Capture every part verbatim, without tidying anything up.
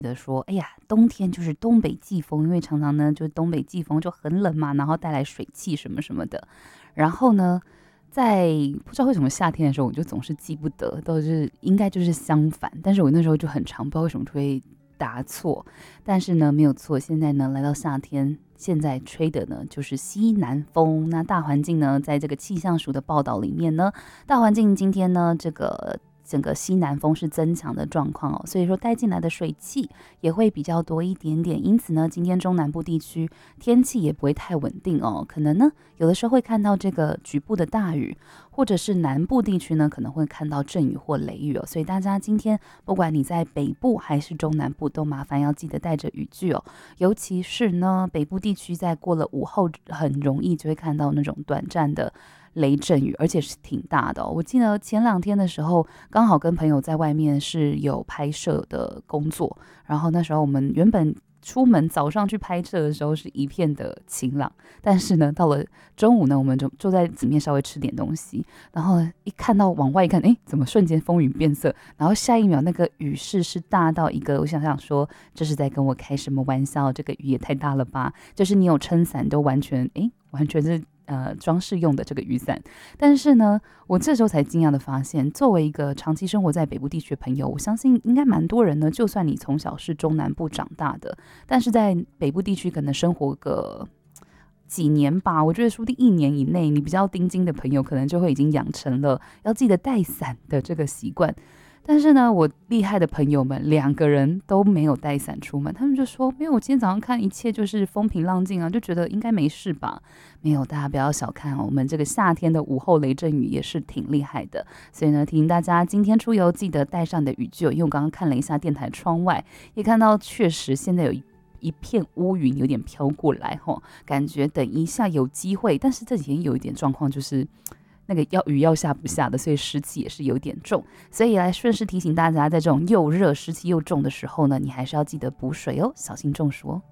得说，哎呀，冬天就是东北季风，因为常常呢，就东北季风就很冷嘛，然后带来水汽什么什么的。然后呢，在不知道为什么夏天的时候，我就总是记不得，都是应该就是相反。但是我那时候就很常，不知道为什么就会答错。但是呢，没有错，现在呢来到夏天，现在吹的呢就是西南风。那大环境呢，在这个气象署的报道里面呢，大环境今天呢，这个整个西南风是增强的状况哦，所以说带进来的水汽也会比较多一点点，因此呢，今天中南部地区天气也不会太稳定哦，可能呢有的时候会看到这个局部的大雨，或者是南部地区呢可能会看到阵雨或雷雨哦，所以大家今天不管你在北部还是中南部，都麻烦要记得带着雨具哦，尤其是呢北部地区在过了午后很容易就会看到那种短暂的雷阵雨，而且是挺大的哦。我记得前两天的时候，刚好跟朋友在外面是有拍摄的工作，然后那时候我们原本出门早上去拍摄的时候是一片的晴朗，但是呢，到了中午呢，我们就就在里面稍微吃点东西，然后一看到往外一看，哎，怎么瞬间风云变色？然后下一秒那个雨势是大到一个，我想想说，这是在跟我开什么玩笑？这个雨也太大了吧！就是你有撑伞都完全，哎，完全是。呃，装饰用的这个雨伞，但是呢，我这时候才惊讶的发现，作为一个长期生活在北部地区的朋友，我相信应该蛮多人呢，就算你从小是中南部长大的，但是在北部地区可能生活个几年吧，我觉得说不定一年以内，你比较盯紧的朋友，可能就会已经养成了要记得带伞的这个习惯。但是呢，我厉害的朋友们两个人都没有带伞出门，他们就说没有，我今天早上看一切就是风平浪静啊，就觉得应该没事吧。没有，大家不要小看哦，我们这个夏天的午后雷阵雨也是挺厉害的。所以呢，提醒大家今天出游记得带上你的雨具哦，因为我刚刚看了一下电台窗外，也看到确实现在有一一片乌云有点飘过来吼，感觉等一下有机会，但是这几天有一点状况就是。那个要雨要下不下的，所以湿气也是有点重，所以来顺势提醒大家，在这种又热、湿气又重的时候呢，你还是要记得补水哦，小心中暑哦。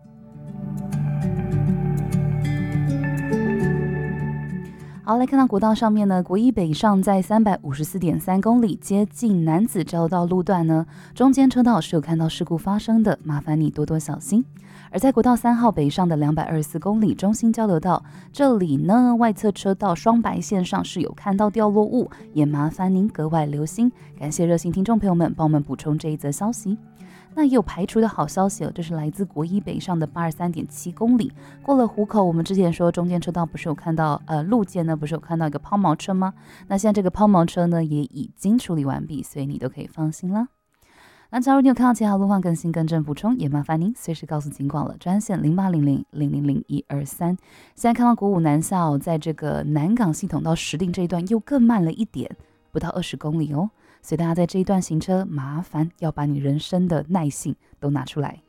好，来看到国道上面呢，国一北上在三百五十四点三公里，接近南子交道路段呢，中间车道是有看到事故发生的，麻烦你多多小心。而在国道三号北上的两百二十四公里中心交流道，这里呢外侧车道双白线上是有看到掉落物，也麻烦您格外留心。感谢热心听众朋友们帮我们补充这一则消息。那也有排除的好消息哦，这是来自国一北上的八十三点七公里，过了湖口，我们之前说中间车道不是有看到呃路肩呢，不是有看到一个抛锚车吗？那现在这个抛锚车呢也已经处理完毕，所以你都可以放心啦。那假如你有看到其他路况更新、更正补充，也麻烦您随时告诉警广了，专线零八零零零零零一二三。现在看到国五南下哦，在这个南港系统到石碇这一段又更慢了一点，不到二十公里哦。所以大家在这一段行车，麻烦要把你人生的耐性都拿出来。